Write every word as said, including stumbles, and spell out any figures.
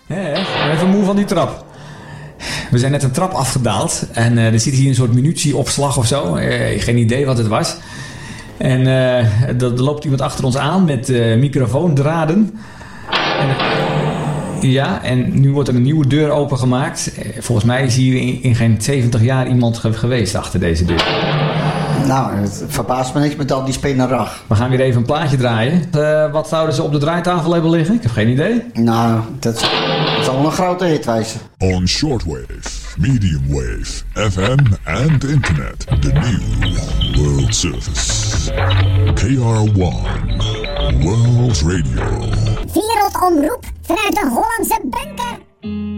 Hè, ik ben even moe van die trap. We zijn net een trap afgedaald. En uh, er zit hier een soort munitieopslag of zo. Uh, geen idee wat het was. En uh, er loopt iemand achter ons aan met uh, microfoondraden. En, ja, en nu wordt er een nieuwe deur opengemaakt. Volgens mij is hier in, in geen zeventig jaar iemand ge- geweest achter deze deur. Nou, het verbaast me niks met al die spinnerag. We gaan weer even een plaatje draaien. Uh, wat zouden ze op de draaitafel hebben liggen? Ik heb geen idee. Nou, dat, dat zal wel een grote hit wijzen. On shortwave, medium wave, F M and internet. The new world service. K R one World Radio. Wereldomroep vanuit de Hollandse bunker.